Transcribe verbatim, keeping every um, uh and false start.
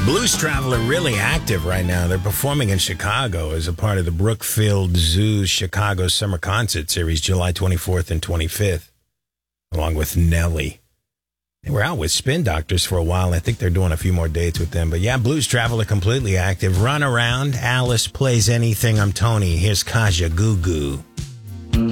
Blues Traveler really active right now. They're performing in Chicago as a part of the Brookfield Zoo's Chicago Summer Concert Series, July twenty-fourth and twenty-fifth, along with Nelly. They were out with Spin Doctors for a while. I think they're doing a few more dates with them. But yeah, Blues Traveler completely active. Run Around. Alice Plays Anything. I'm Tony. Here's Kaja Goo Goo.